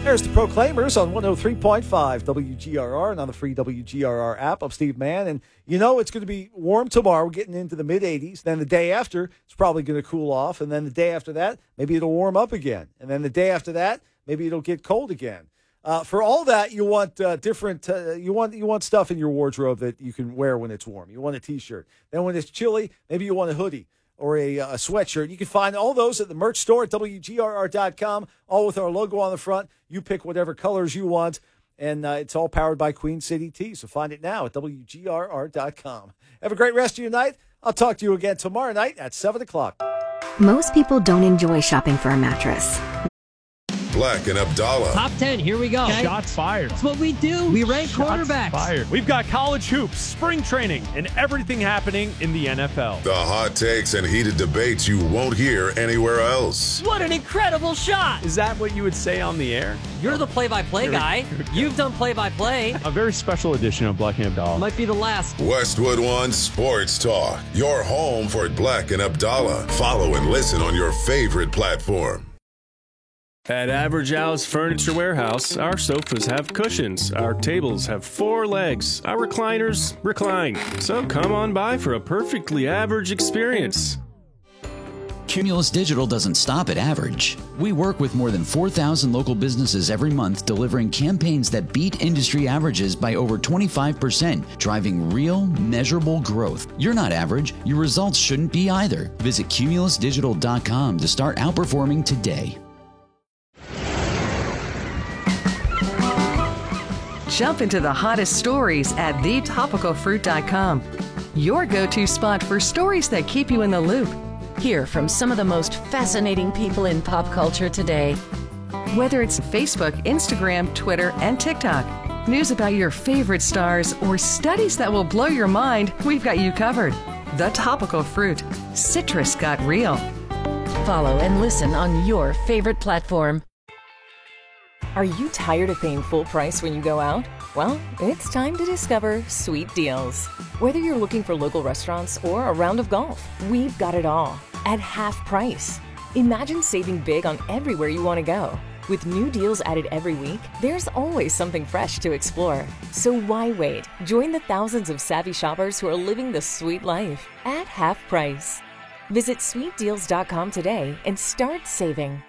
There's the Proclaimers on 103.5 WGRR and on the free WGRR app. I'm Steve Mann, and you know it's going to be warm tomorrow. We're getting into the mid-80s. Then the day after, it's probably going to cool off, and then the day after that, maybe it'll warm up again. And then the day after that, maybe it'll get cold again. For all that, you want different. You want stuff in your wardrobe that you can wear when it's warm. You want a T-shirt. Then when it's chilly, maybe you want a hoodie or a sweatshirt. You can find all those at the merch store at WGRR.com, all with our logo on the front. You pick whatever colors you want, and it's all powered by Queen City Tea. So find it now at WGRR.com. Have a great rest of your night. I'll talk to you again tomorrow night at 7 o'clock. Most people don't enjoy shopping for a mattress. Black and Abdallah. Top 10, here we go. Okay. Shots fired. That's what we do. We rank quarterbacks. Fired. We've got college hoops, spring training, and everything happening in the NFL. The hot takes and heated debates you won't hear anywhere else. What an incredible shot. Is that what you would say on the air? You're the play-by-play guy. You've done play-by-play. A very special edition of Black and Abdallah. Might be the last. Westwood One Sports Talk. Your home for Black and Abdallah. Follow and listen on your favorite platform. At Average House Furniture Warehouse, our sofas have cushions, our tables have 4 legs, our recliners recline. So come on by for a perfectly average experience. Cumulus Digital doesn't stop at average. We work with more than 4,000 local businesses every month, delivering campaigns that beat industry averages by over 25%, driving real, measurable growth. You're not average. Your results shouldn't be either. Visit cumulusdigital.com to start outperforming today. Jump into the hottest stories at thetopicalfruit.com. Your go-to spot for stories that keep you in the loop. Hear from some of the most fascinating people in pop culture today. Whether it's Facebook, Instagram, Twitter, and TikTok, news about your favorite stars, or studies that will blow your mind, we've got you covered. The Topical Fruit. Citrus got real. Follow and listen on your favorite platform. Are you tired of paying full price when you go out? Well, it's time to discover Sweet Deals. Whether you're looking for local restaurants or a round of golf, we've got it all at half price. Imagine saving big on everywhere you want to go. With new deals added every week, there's always something fresh to explore. So why wait? Join the thousands of savvy shoppers who are living the sweet life at half price. Visit sweetdeals.com today and start saving.